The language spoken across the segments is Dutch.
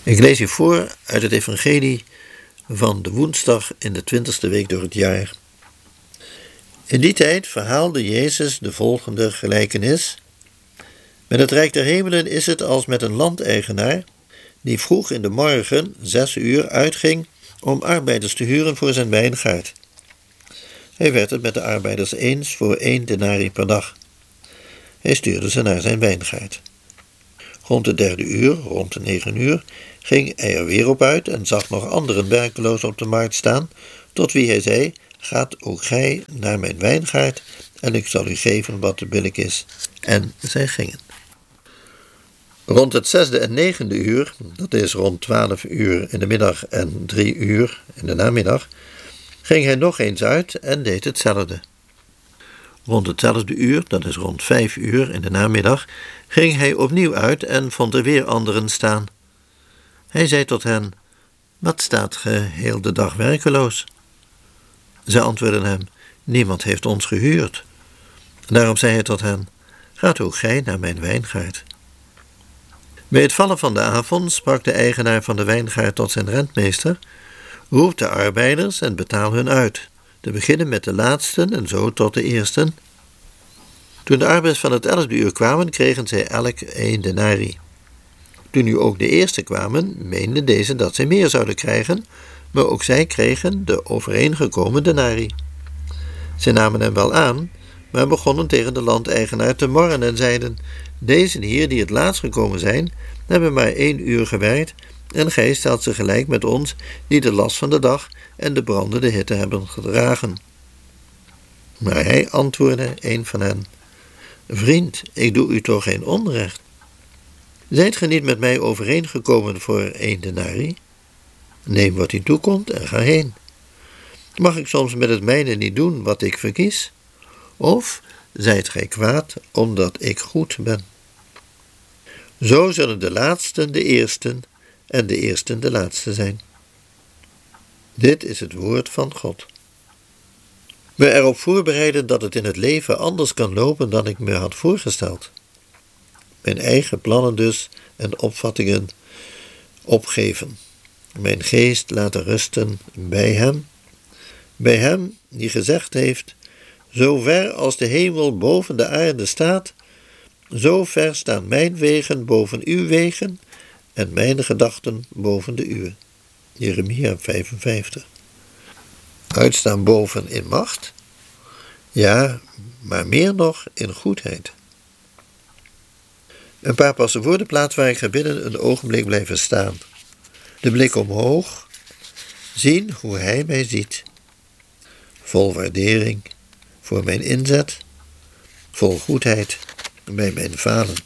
Ik lees u voor uit het evangelie van de woensdag in de 20e week door het jaar. In die tijd verhaalde Jezus de volgende gelijkenis. Met het Rijk der Hemelen is het als met een landeigenaar die vroeg in de morgen 6 uur uitging om arbeiders te huren voor zijn wijngaard. Hij werd het met de arbeiders eens voor 1 denarii per dag. Hij stuurde ze naar zijn wijngaard. Rond de 3e uur, rond de 9 uur, ging hij er weer op uit en zag nog anderen werkeloos op de markt staan, tot wie hij zei: gaat ook gij naar mijn wijngaard en ik zal u geven wat te billijk is. En zij gingen. Rond het 6e en 9e uur, dat is rond 12 uur in de middag en 3 uur in de namiddag, ging hij nog eens uit en deed hetzelfde. Rond hetzelfde uur, dat is rond 5 uur in de namiddag, ging hij opnieuw uit en vond er weer anderen staan. Hij zei tot hen: wat staat ge heel de dag werkeloos? Zij antwoordden hem: niemand heeft ons gehuurd. Daarom zei hij tot hen: gaat ook gij naar mijn wijngaard. Bij het vallen van de avond sprak de eigenaar van de wijngaard tot zijn rentmeester: roep de arbeiders en betaal hun uit, te beginnen met de laatsten en zo tot de eersten. Toen de arbeiders van het 11e uur kwamen, kregen zij elk 1 denarii. Toen nu ook de eerste kwamen, meenden deze dat zij meer zouden krijgen, maar ook zij kregen de overeengekomen denarii. Zij namen hem wel aan, maar begonnen tegen de landeigenaar te morren en zeiden: deze hier die het laatst gekomen zijn, hebben maar 1 uur gewerkt, en gij stelt ze gelijk met ons, die de last van de dag en de brandende hitte hebben gedragen. Maar hij antwoordde een van hen: vriend, ik doe u toch geen onrecht? Zijt ge niet met mij overeengekomen voor 1 denarii? Neem wat u toekomt en ga heen. Mag ik soms met het mijne niet doen wat ik verkies? Of zijt gij kwaad omdat ik goed ben? Zo zullen de laatsten de eersten en de eersten de laatsten zijn. Dit is het woord van God. Me erop voorbereiden dat het in het leven anders kan lopen dan ik me had voorgesteld. Mijn eigen plannen dus en opvattingen opgeven. Mijn geest laten rusten bij hem die gezegd heeft: zo ver als de hemel boven de aarde staat, zo ver staan mijn wegen boven uw wegen en mijn gedachten boven de uwe. Jeremia 55. Uitstaan boven in macht? Ja, maar meer nog in goedheid. Een paar passen voor de plaats waar ik ga bidden een ogenblik blijven staan. De blik omhoog, zien hoe hij mij ziet. Vol waardering voor mijn inzet, vol goedheid bij mijn falen.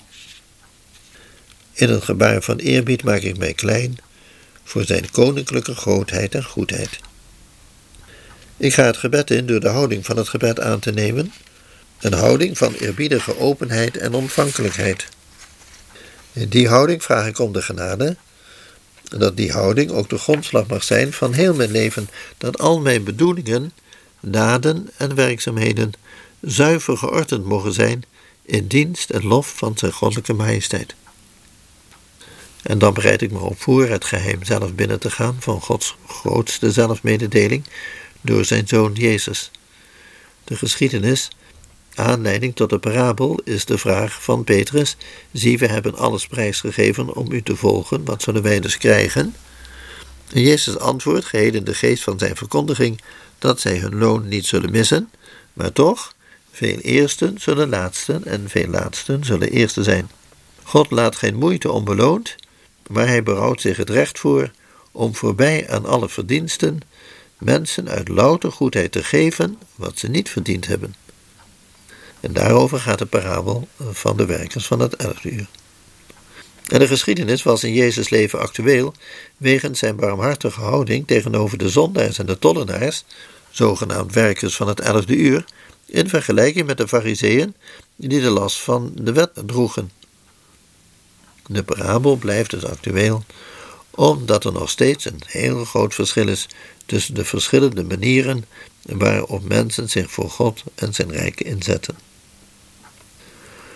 In een gebaar van eerbied maak ik mij klein voor zijn koninklijke grootheid en goedheid. Ik ga het gebed in door de houding van het gebed aan te nemen, een houding van eerbiedige openheid en ontvankelijkheid. In die houding vraag ik om de genade, en dat die houding ook de grondslag mag zijn van heel mijn leven, dat al mijn bedoelingen, daden en werkzaamheden zuiver geordend mogen zijn in dienst en lof van zijn goddelijke majesteit. En dan bereid ik me op voor het geheim zelf binnen te gaan van Gods grootste zelfmededeling door zijn Zoon Jezus. De geschiedenis, aanleiding tot de parabel, is de vraag van Petrus: zie, we hebben alles prijsgegeven om u te volgen, wat zullen wij dus krijgen? En Jezus antwoordt, geheel in de geest van zijn verkondiging, dat zij hun loon niet zullen missen, maar toch, veel eersten zullen laatsten en veel laatsten zullen eersten zijn. God laat geen moeite onbeloond, maar hij berouwt zich het recht voor om voorbij aan alle verdiensten mensen uit louter goedheid te geven wat ze niet verdiend hebben. En daarover gaat de parabel van de werkers van het 11e uur. En de geschiedenis was in Jezus' leven actueel wegens zijn barmhartige houding tegenover de zondaars en de tollenaars, zogenaamd werkers van het 11e uur, in vergelijking met de Farizeeën die de last van de wet droegen. De parabel blijft dus actueel, omdat er nog steeds een heel groot verschil is tussen de verschillende manieren waarop mensen zich voor God en zijn rijk inzetten.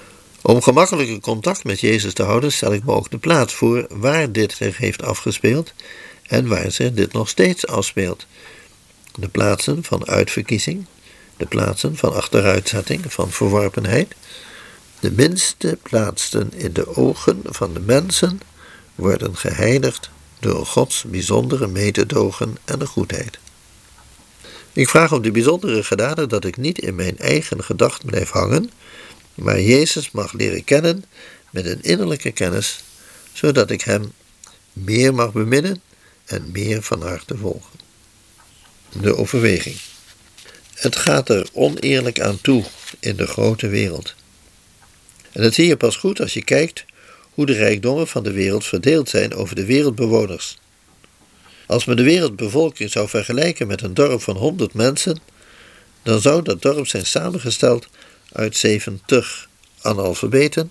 Om gemakkelijker contact met Jezus te houden, stel ik me ook de plaats voor waar dit zich heeft afgespeeld en waar zich dit nog steeds afspeelt. De plaatsen van uitverkiezing, de plaatsen van achteruitzetting, van verworpenheid. De minste plaatsen in de ogen van de mensen worden geheiligd door Gods bijzondere mededogen en de goedheid. Ik vraag om de bijzondere genade dat ik niet in mijn eigen gedachten blijf hangen, maar Jezus mag leren kennen met een innerlijke kennis, zodat ik Hem meer mag beminnen en meer van harte volgen. De overweging. Het gaat er oneerlijk aan toe in de grote wereld. En dat zie je pas goed als je kijkt hoe de rijkdommen van de wereld verdeeld zijn over de wereldbewoners. Als men de wereldbevolking zou vergelijken met een dorp van 100 mensen, dan zou dat dorp zijn samengesteld uit 70 analfabeten,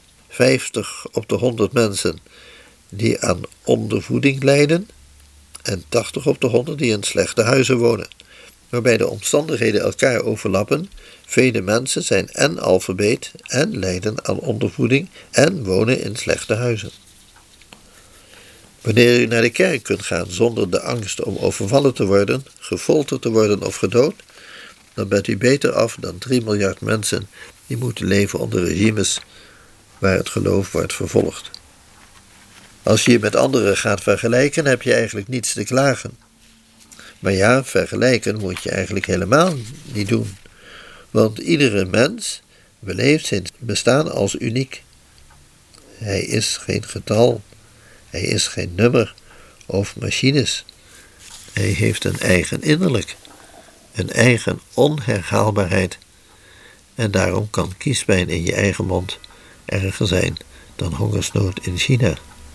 50 op de 100 mensen die aan ondervoeding lijden en 80 op de 100 die in slechte huizen wonen, waarbij de omstandigheden elkaar overlappen. Vele mensen zijn en alfabeet en lijden aan ondervoeding en wonen in slechte huizen. Wanneer u naar de kerk kunt gaan zonder de angst om overvallen te worden, gefolterd te worden of gedood, dan bent u beter af dan 3 miljard mensen die moeten leven onder regimes waar het geloof wordt vervolgd. Als je je met anderen gaat vergelijken, heb je eigenlijk niets te klagen. Maar ja, vergelijken moet je eigenlijk helemaal niet doen. Want iedere mens beleeft zijn bestaan als uniek. Hij is geen getal, hij is geen nummer of machines. Hij heeft een eigen innerlijk, een eigen onherhaalbaarheid. En daarom kan kiespijn in je eigen mond erger zijn dan hongersnood in China.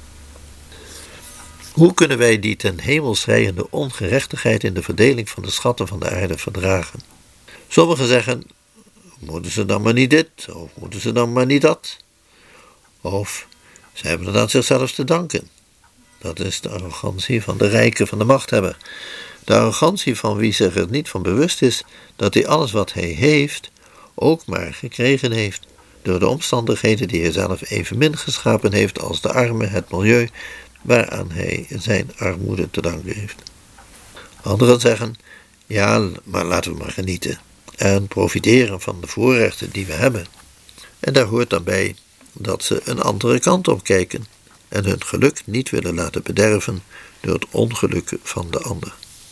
Hoe kunnen wij die ten hemel schreiende ongerechtigheid in de verdeling van de schatten van de aarde verdragen? Sommigen zeggen, moeten ze dan maar niet dit, of moeten ze dan maar niet dat? Of, ze hebben het aan zichzelf te danken. Dat is de arrogantie van de rijken, van de machthebber. De arrogantie van wie zich er niet van bewust is dat hij alles wat hij heeft, ook maar gekregen heeft, door de omstandigheden die hij zelf evenmin geschapen heeft als de armen, het milieu, waaraan hij zijn armoede te danken heeft. Anderen zeggen, ja, maar laten we maar genieten en profiteren van de voorrechten die we hebben. En daar hoort dan bij dat ze een andere kant op kijken en hun geluk niet willen laten bederven door het ongeluk van de ander.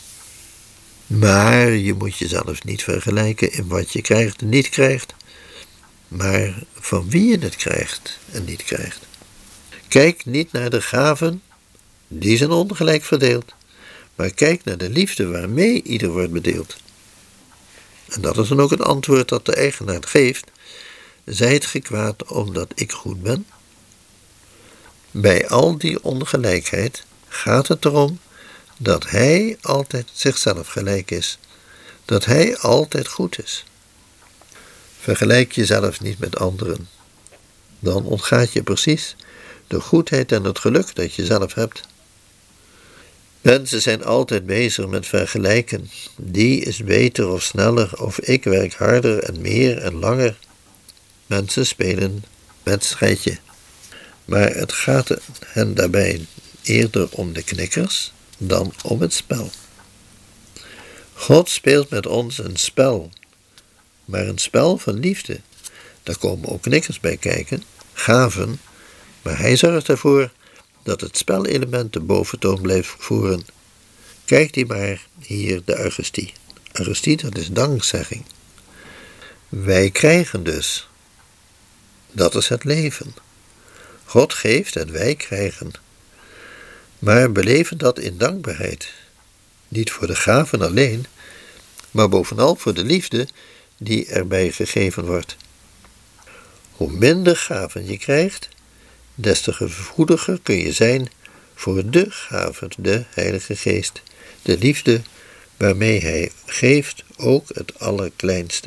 Maar je moet jezelf niet vergelijken in wat je krijgt en niet krijgt, maar van wie je het krijgt en niet krijgt. Kijk niet naar de gaven, die zijn ongelijk verdeeld, maar kijk naar de liefde waarmee ieder wordt bedeeld. En dat is dan ook het antwoord dat de eigenaar geeft. Zijt ge kwaad omdat ik goed ben? Bij al die ongelijkheid gaat het erom dat hij altijd zichzelf gelijk is, dat hij altijd goed is. Vergelijk jezelf niet met anderen, dan ontgaat je precies de goedheid en het geluk dat je zelf hebt. Mensen zijn altijd bezig met vergelijken. Die is beter of sneller, of ik werk harder en meer en langer. Mensen spelen wedstrijdje. Maar het gaat hen daarbij eerder om de knikkers dan om het spel. God speelt met ons een spel, maar een spel van liefde. Daar komen ook knikkers bij kijken, gaven, maar hij zorgt ervoor dat het spelelement de boventoon blijft voeren. Kijk die maar hier, de Eucharistie. Eucharistie, dat is dankzegging. Wij krijgen dus. Dat is het leven. God geeft en wij krijgen. Maar beleven dat in dankbaarheid. Niet voor de gaven alleen, maar bovenal voor de liefde die erbij gegeven wordt. Hoe minder gaven je krijgt, des te gevoeliger kun je zijn voor de gave, de Heilige Geest, de liefde waarmee Hij geeft ook het allerkleinste.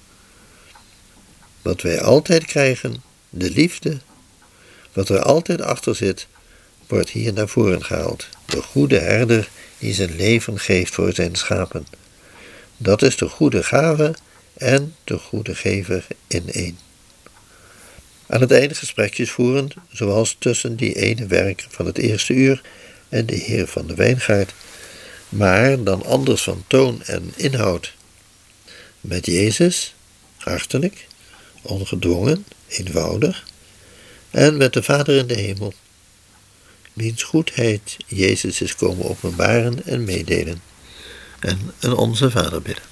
Wat wij altijd krijgen, de liefde, wat er altijd achter zit, wordt hier naar voren gehaald. De goede herder die zijn leven geeft voor zijn schapen. Dat is de goede gave en de goede gever in één. Aan het einde gesprekjes voeren, zoals tussen die ene werker van het eerste uur en de heer van de wijngaard, maar dan anders van toon en inhoud. Met Jezus, hartelijk, ongedwongen, eenvoudig, en met de Vader in de hemel, wiens goedheid Jezus is komen openbaren en meedelen, en een Onze Vader bidden.